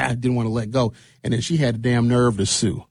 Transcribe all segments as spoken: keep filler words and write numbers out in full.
didn't want to let go. And then she had the damn nerve to sue.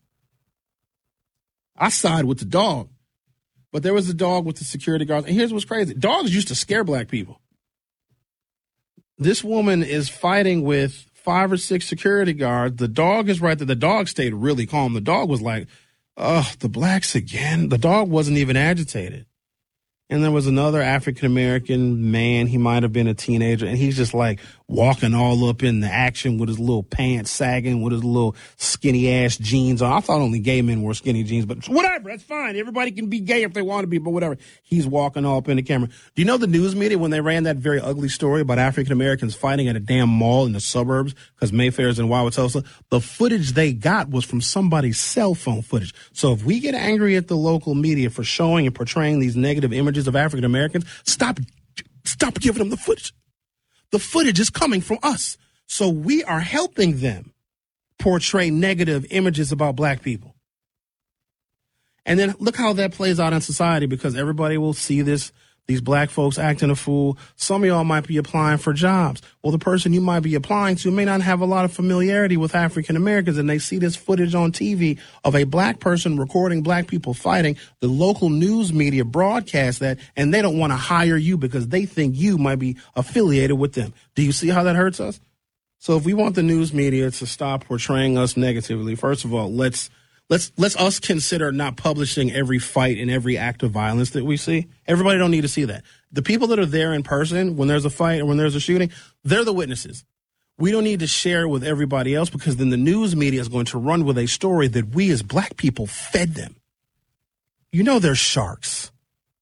I side with the dog. But there was a dog with the security guards. And here's what's crazy. Dogs used to scare black people. This woman is fighting with five or six security guards. The dog is right there. The dog stayed really calm. The dog was like, oh, the blacks again. The dog wasn't even agitated. And there was another African-American man. He might have been a teenager. And he's just like walking all up in the action with his little pants sagging, with his little skinny-ass jeans on. I thought only gay men wore skinny jeans, but whatever. That's fine. Everybody can be gay if they want to be, but whatever. He's walking all up in the camera. Do you know the news media, when they ran that very ugly story about African-Americans fighting at a damn mall in the suburbs because Mayfair's in Wauwatosa, the footage they got was from somebody's cell phone footage. So if we get angry at the local media for showing and portraying these negative images of African Americans, stop stop giving them the footage. The footage is coming from us. So we are helping them portray negative images about black people. And then look how that plays out in society, because everybody will see this, these black folks acting a fool. Some of y'all might be applying for jobs. Well, the person you might be applying to may not have a lot of familiarity with African Americans, and they see this footage on T V of a black person recording black people fighting. The local news media broadcast that, and they don't want to hire you because they think you might be affiliated with them. Do you see how that hurts us? So if we want the news media to stop portraying us negatively, first of all, let's Let's let's us consider not publishing every fight and every act of violence that we see. Everybody don't need to see that. The people that are there in person when there's a fight or when there's a shooting, they're the witnesses. We don't need to share it with everybody else, because then the news media is going to run with a story that we as black people fed them. You know they're sharks.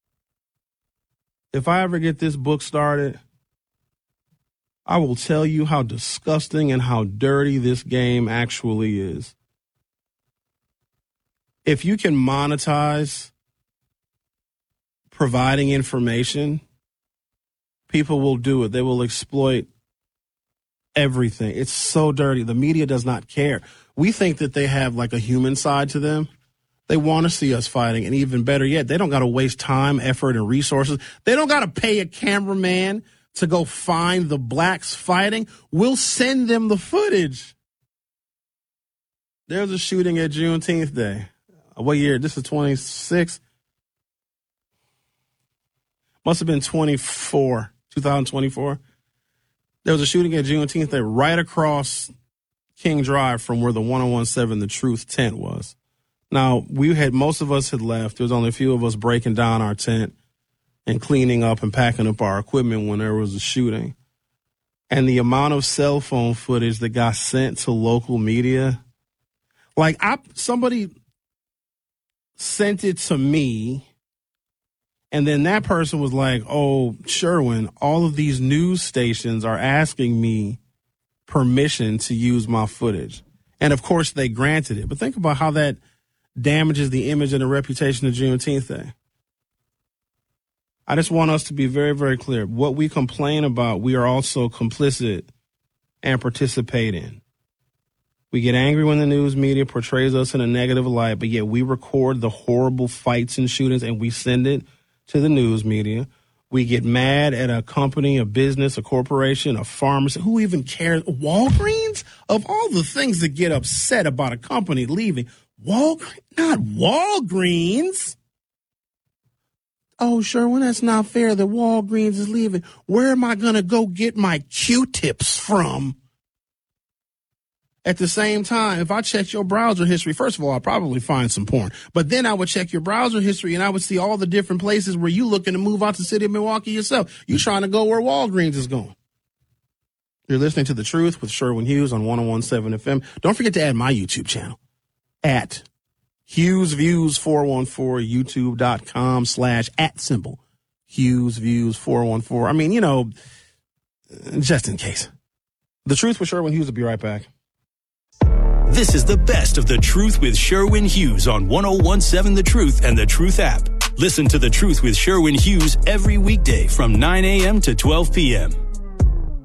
If I ever get this book started, I will tell you how disgusting and how dirty this game actually is. If you can monetize providing information, people will do it. They will exploit everything. It's so dirty. The media does not care. We think that they have like a human side to them. They want to see us fighting. And even better yet, they don't got to waste time, effort, and resources. They don't got to pay a cameraman to go find the blacks fighting. We'll send them the footage. There was a shooting at Juneteenth Day. What year? This is twenty-six. Must have been twenty-four, twenty twenty-four. There was a shooting at Juneteenth Day right across King Drive from where the one oh seven The Truth tent was. Now, we had, most of us had left. There was only a few of us breaking down our tent and cleaning up and packing up our equipment when there was a shooting. And the amount of cell phone footage that got sent to local media, like I, somebody sent it to me, and then that person was like, oh, Sherwin, all of these news stations are asking me permission to use my footage. And, of course, they granted it. But think about how that damages the image and the reputation of Juneteenth Day. I just want us to be very, very clear. What we complain about, we are also complicit and participate in. We get angry when the news media portrays us in a negative light, but yet we record the horrible fights and shootings and we send it to the news media. We get mad at a company, a business, a corporation, a pharmacy. Who even cares? Walgreens? Of all the things that get upset about a company leaving, Walgreens, not Walgreens. Oh, Sherwin, that's not fair that Walgreens is leaving. Where am I going to go get my Q-tips from? At the same time, if I checked your browser history, first of all, I'd probably find some porn. But then I would check your browser history and I would see all the different places where you looking to move out to the city of Milwaukee yourself. You trying to go where Walgreens is going. You're listening to The Truth with Sherwin Hughes on one oh one seven F M. Don't forget to add my YouTube channel at Hughes Views four one four, youtube.com slash at symbol Hughes Views four one four. I mean, you know, just in case. The Truth with Sherwin Hughes will be right back. This is the best of The Truth with Sherwin Hughes on one oh one seven The Truth and The Truth app. Listen to The Truth with Sherwin Hughes every weekday from nine a.m. to twelve p.m.